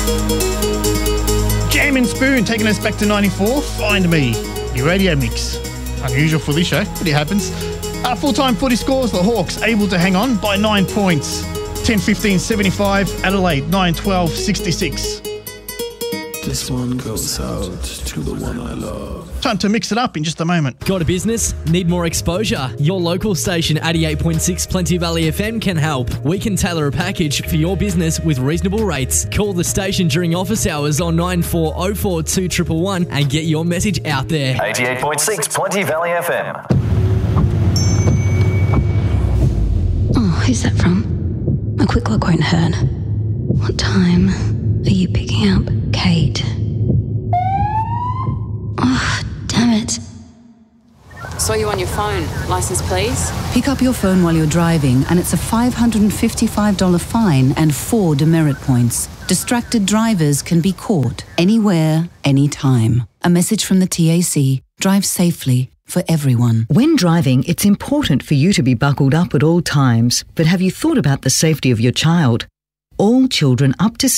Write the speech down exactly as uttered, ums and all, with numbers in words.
Jam and Spoon taking us back to ninety-four. Find Me, your radio mix. Unusual for this show, but it happens. Uh, full-time footy scores, the Hawks able to hang on by nine points. ten fifteen seventy-five, Adelaide nine twelve sixty-six. This one goes out to the one I love. Time to mix it up in just a moment. Got a business? Need more exposure? Your local station eighty-eight point six Plenty Valley F M can help. We can tailor a package for your business with reasonable rates. Call the station during office hours on nine four oh four two one one one and get your message out there. eighty-eight point six Plenty Valley F M. Oh, who's that from? A quick look won't hurt. What time are you picking up, Kate? Oh, damn it. Saw you on your phone. License, please. Pick up your phone while you're driving and it's a five hundred fifty-five dollars fine and four demerit points. Distracted drivers can be caught anywhere, anytime. A message from the T A C. Drive safely for everyone. When driving, it's important for you to be buckled up at all times. But have you thought about the safety of your child? All children up to